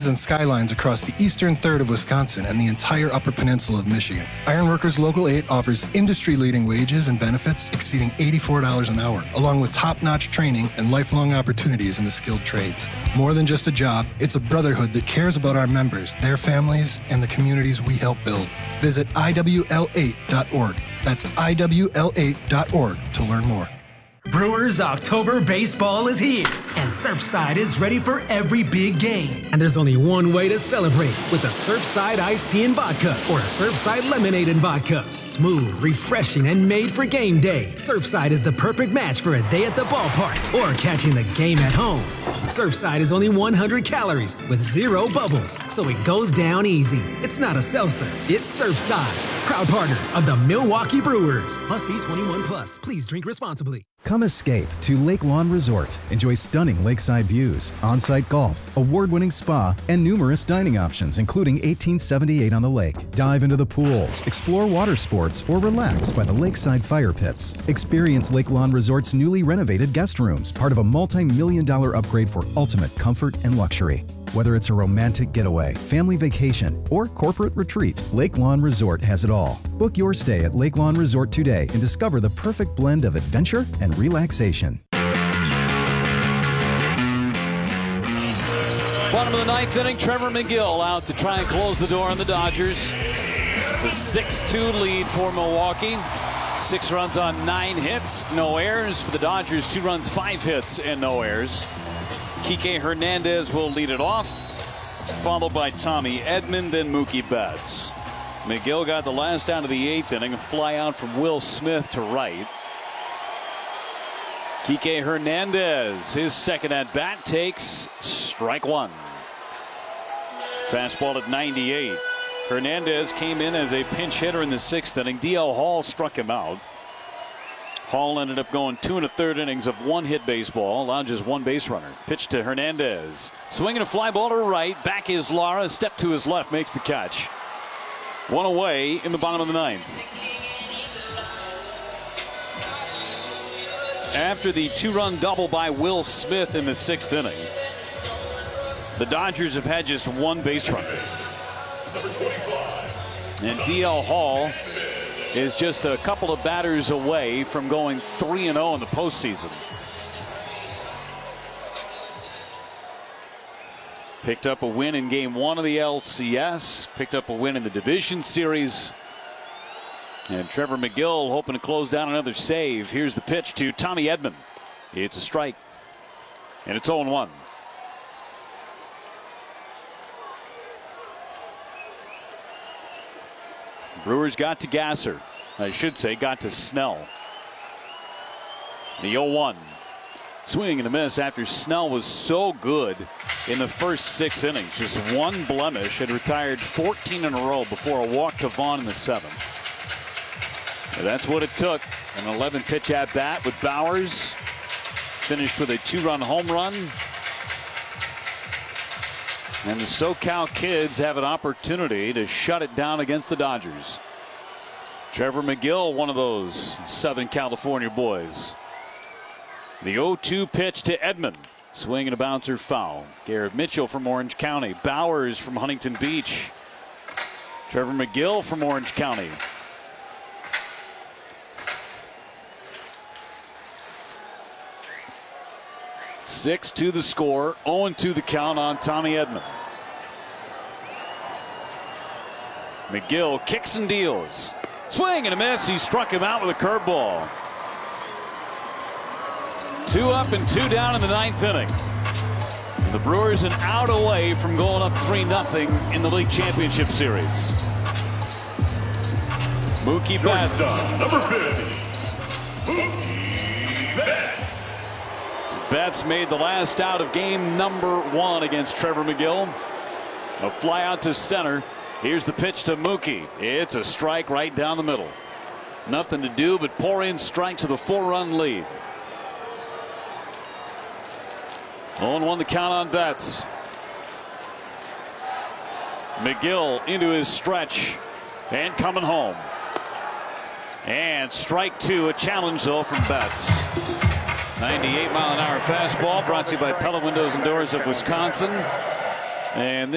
and skylines across the eastern third of Wisconsin and the entire Upper Peninsula of Michigan. Ironworkers Local 8 offers industry-leading wages and benefits exceeding $84 an hour, along with top-notch training and lifelong opportunities in the skilled trades. More than just a job, it's a brotherhood that cares about our members, their families, and the communities we help build. Visit IWL8.org. That's IWL8.org to learn more. Brewers October baseball is here, and Surfside is ready for every big game. And there's only one way to celebrate, with a Surfside iced tea and vodka or a Surfside lemonade and vodka. Smooth, refreshing, and made for game day. Surfside is the perfect match for a day at the ballpark or catching the game at home. Surfside is only 100 calories with 0 bubbles, so it goes down easy. It's not a seltzer, it's Surfside. Proud partner of the Milwaukee Brewers. Must be 21 plus. Please drink responsibly. Come escape to Lake Lawn Resort. Enjoy stunning lakeside views, on-site golf, award-winning spa, and numerous dining options, including 1878 on the lake. Dive into the pools, explore water sports, or relax by the lakeside fire pits. Experience Lake Lawn Resort's newly renovated guest rooms, part of a multi-million-dollar upgrade for ultimate comfort and luxury. Whether it's a romantic getaway, family vacation, or corporate retreat, Lake Lawn Resort has it all. Book your stay at Lake Lawn Resort today and discover the perfect blend of adventure and relaxation. Bottom of the ninth inning, Trevor Megill out to try and close the door on the Dodgers. It's a 6-2 lead for Milwaukee. 6 runs on 9 hits, no errors for the Dodgers. 2 runs, 5 hits, and no errors. Kike Hernandez will lead it off, followed by Tommy Edman, then Mookie Betts. Megill got the last out of the 8th inning, a fly out from Will Smith to right. Kike Hernandez, his second at bat, takes strike 1. Fastball at 98. Hernandez came in as a pinch hitter in the 6th inning. DL Hall struck him out. Hall ended up going 2 1/3 innings of 1-hit baseball, allowed just 1 base runner. Pitch to Hernandez. Swinging a fly ball to right. Back is Lara. Step to his left, makes the catch. 1 away in the bottom of the 9th. After the 2-run double by Will Smith in the 6th inning, the Dodgers have had just 1 base runner. And DL Hall is just a couple of batters away from going 3-0 in the postseason. Picked up a win in Game 1 of the LCS. Picked up a win in the division series. And Trevor Megill hoping to close down another save. Here's the pitch to Tommy Edman. It's a strike. And it's 0-1. Brewers got to Gasser. I should say got to Snell. The 0-1. Swing and a miss after Snell was so good in the first 6 innings. Just 1 blemish. Had retired 14 in a row before a walk to Vaughn in the 7th. And that's what it took. An 11-pitch at bat with Bowers. Finished with a 2-run home run. And the SoCal Kids have an opportunity to shut it down against the Dodgers. Trevor Megill, one of those Southern California boys. The 0-2 pitch to Edman. Swing and a bouncer foul. Garrett Mitchell from Orange County. Bowers from Huntington Beach. Trevor Megill from Orange County. Six to the score, 0-2 the count on Tommy Edman. Megill kicks and deals. Swing and a miss. He struck him out with a curveball. 2 up and 2 down in the 9th inning. The Brewers an out away from going up 3-0 in the league championship series. Mookie Betts. Number 50. Mookie Betts. Betts made the last out of game number 1 against Trevor Megill. A fly out to center. Here's the pitch to Mookie. It's a strike right down the middle. Nothing to do but pour in strikes with a 4-run lead. 0-1 the count on Betts. Megill into his stretch and coming home. And strike 2, a challenge though from Betts. 98-mile-an-hour fastball brought to you by Pella Windows and Doors of Wisconsin. And